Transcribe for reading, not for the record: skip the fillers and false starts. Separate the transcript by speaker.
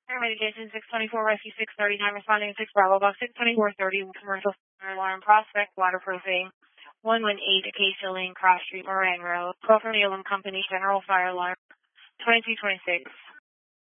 Speaker 1: Mitigation 624, Rescue 639, responding 6 Bravo, Box 62430, commercial fire alarm, prospect, waterproofing, 118 Acacia Lane, Cross Street, Moran Road, call from the Elam Company, general fire alarm, 2226.